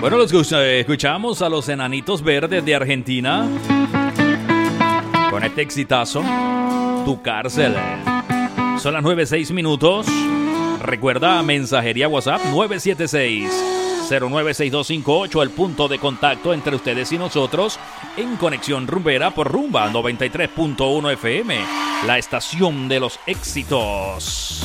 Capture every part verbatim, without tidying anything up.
Bueno, los escuchamos a los Enanitos Verdes de Argentina con este exitazo, Tu Cárcel. Son las nueve seis minutos. Recuerda, mensajería WhatsApp nueve siete seis, cero nueve seis dos cinco ocho, el punto de contacto entre ustedes y nosotros en Conexión Rumbera por Rumba noventa y tres punto uno F M, la estación de los éxitos.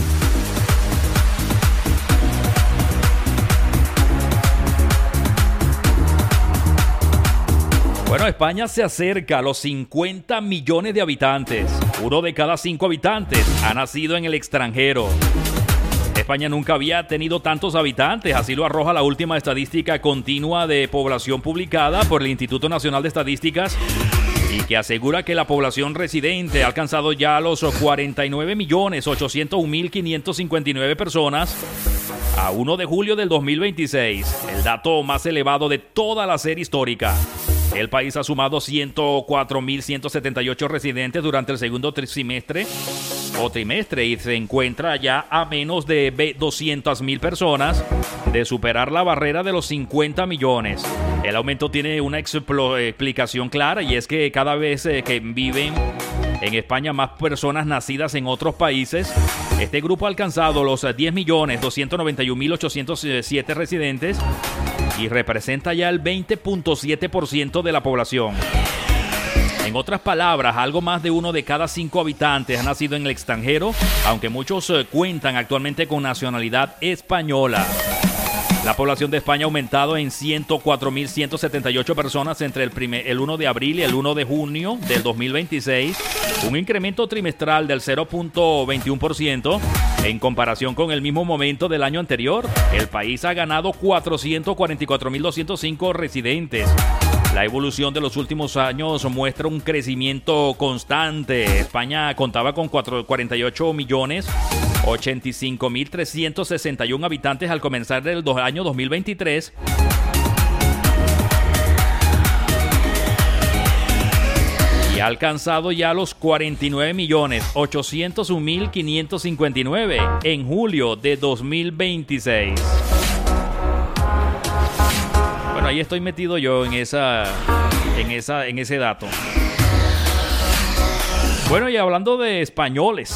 Bueno, España se acerca a los cincuenta millones de habitantes. Uno de cada cinco habitantes ha nacido en el extranjero. España nunca había tenido tantos habitantes, así lo arroja la última estadística continua de población publicada por el Instituto Nacional de Estadísticas y que asegura que la población residente ha alcanzado ya los cuarenta y nueve millones ochocientos un mil quinientos cincuenta y nueve personas a primero de julio del dos mil veintiséis, el dato más elevado de toda la serie histórica. El país ha sumado ciento cuatro mil ciento setenta y ocho residentes durante el segundo trimestre o trimestre y se encuentra ya a menos de doscientas mil personas de superar la barrera de los cincuenta millones. El aumento tiene una explo- explicación clara y es que cada vez eh, que viven en España más personas nacidas en otros países, este grupo ha alcanzado los diez millones doscientos noventa y un mil ochocientos siete residentes y representa ya el veinte punto siete por ciento de la población. En otras palabras, algo más de uno de cada cinco habitantes ha nacido en el extranjero, aunque muchos eh, cuentan actualmente con nacionalidad española. La población de España ha aumentado en ciento cuatro mil ciento setenta y ocho personas entre el, primer, el primero de abril y el primero de junio del dos mil veintiséis, un incremento trimestral del cero punto veintiuno por ciento en comparación con el mismo momento del año anterior. El país ha ganado cuatrocientos cuarenta y cuatro mil doscientos cinco residentes. La evolución de los últimos años muestra un crecimiento constante. España contaba con cuarenta y ocho millones ochenta y cinco mil trescientos sesenta y uno habitantes al comenzar el año dos mil veintitrés. Y ha alcanzado ya los cuarenta y nueve millones ochocientos un mil quinientos cincuenta y nueve en julio de dos mil veintiséis. Bueno, ahí estoy metido yo en esa, en esa, en ese dato. Bueno, y hablando de españoles,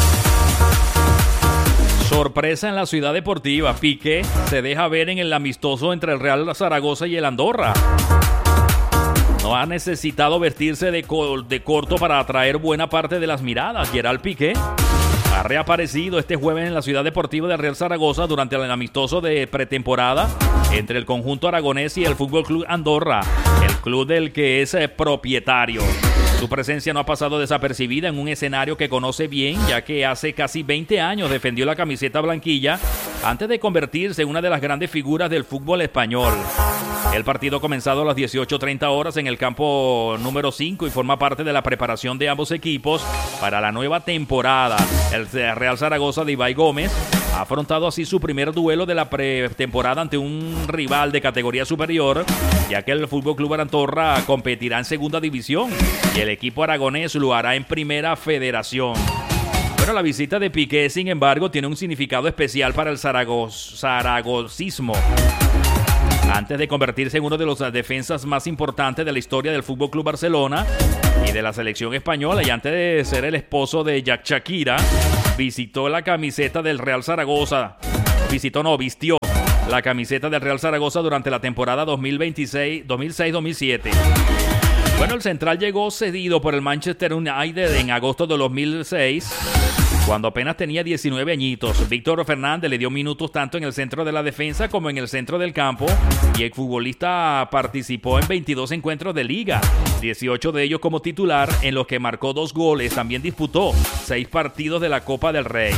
sorpresa en la Ciudad Deportiva. Piqué se deja ver en el amistoso entre el Real Zaragoza y el Andorra. No ha necesitado vestirse de, co- de corto para atraer buena parte de las miradas. Gerard Piqué ha reaparecido este jueves en la Ciudad Deportiva del Real Zaragoza durante el amistoso de pretemporada entre el conjunto aragonés y el Fútbol Club Andorra, el club del que es propietario. Su presencia no ha pasado desapercibida en un escenario que conoce bien, ya que hace casi veinte años defendió la camiseta blanquilla antes de convertirse en una de las grandes figuras del fútbol español. El partido ha comenzado a las dieciocho treinta horas en el campo número cinco y forma parte de la preparación de ambos equipos para la nueva temporada. El Real Zaragoza de Ibai Gómez ha afrontado así su primer duelo de la pretemporada ante un rival de categoría superior, ya que el Fútbol Club Andorra competirá en segunda división y el equipo aragonés lo hará en primera federación. Bueno, la visita de Piqué, sin embargo, tiene un significado especial para el Zaragoz- zaragozismo. Antes de convertirse en uno de los defensas más importantes de la historia del Fútbol Club Barcelona y de la selección española, y antes de ser el esposo de Jack Shakira, visitó la camiseta del Real Zaragoza. Visitó, no, vistió la camiseta del Real Zaragoza durante la temporada dos mil veintiséis, dos mil seis dos mil siete. Bueno, el central llegó cedido por el Manchester United en agosto de dos mil seis, cuando apenas tenía diecinueve añitos. Víctor Fernández le dio minutos tanto en el centro de la defensa como en el centro del campo, y el futbolista participó en veintidós encuentros de liga, dieciocho de ellos como titular, en los que marcó dos goles. También disputó seis partidos de la Copa del Rey.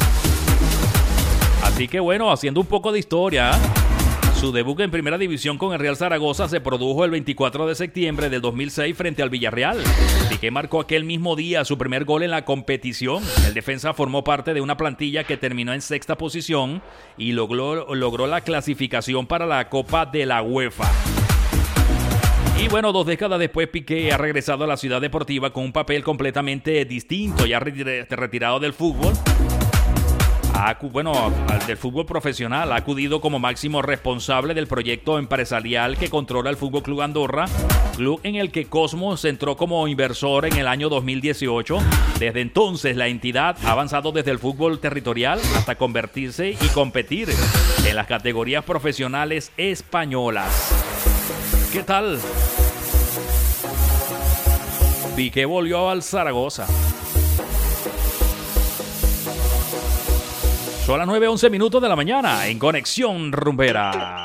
Así que bueno, haciendo un poco de historia, su debut en primera división con el Real Zaragoza se produjo el veinticuatro de septiembre del dos mil seis frente al Villarreal. Piqué marcó aquel mismo día su primer gol en la competición. El defensa formó parte de una plantilla que terminó en sexta posición y logró, logró la clasificación para la Copa de la UEFA. Y bueno, dos décadas después, Piqué ha regresado a la Ciudad Deportiva con un papel completamente distinto, ya retirado del fútbol. ha, bueno, al del fútbol profesional, ha acudido como máximo responsable del proyecto empresarial que controla el Fútbol Club Andorra, club en el que Cosmos entró como inversor en el año dos mil dieciocho. Desde entonces, la entidad ha avanzado desde el fútbol territorial hasta convertirse y competir en las categorías profesionales españolas. ¿Qué tal? Piqué volvió al Zaragoza. Son las nueve once minutos de la mañana en Conexión Rumbera.